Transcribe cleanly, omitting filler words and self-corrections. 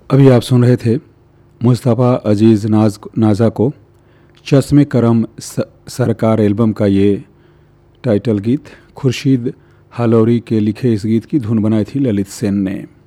अभी आप सुन रहे थे मुस्तफ़ा अजीज़ नाज़ा को चश्मे करम सरकार एल्बम का ये टाइटल गीत। खुर्शीद हालौरी के लिखे इस गीत की धुन बनाई थी ललित सेन ने।